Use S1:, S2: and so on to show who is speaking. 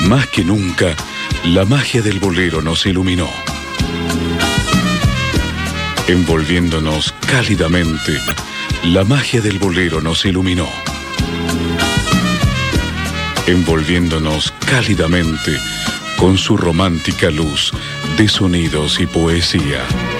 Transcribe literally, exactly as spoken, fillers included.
S1: Más que nunca, la magia del bolero nos iluminó, envolviéndonos cálidamente. La magia del bolero nos iluminó, envolviéndonos cálidamente con su romántica luz de sonidos y poesía.